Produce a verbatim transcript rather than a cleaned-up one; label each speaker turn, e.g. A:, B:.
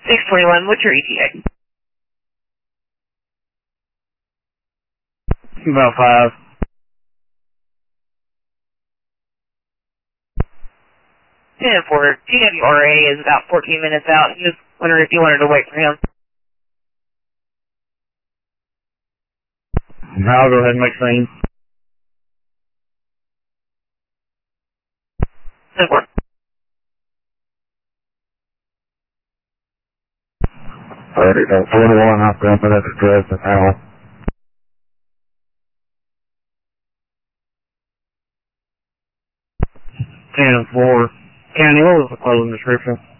A: six twenty-one, what's your E T A?
B: About five.
A: ten four, T W R A is about fourteen minutes out. Just wondering if you wanted to wait for him.
B: I'll go ahead and make scene.
A: ten four.
B: Alright, uh, forty-one, I've got that address and how. ten four. County, what was the closing description?